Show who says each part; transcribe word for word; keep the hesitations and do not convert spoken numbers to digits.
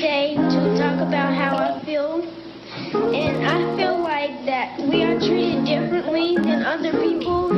Speaker 1: today to talk about how I feel. And I feel like that we are treated differently than other people.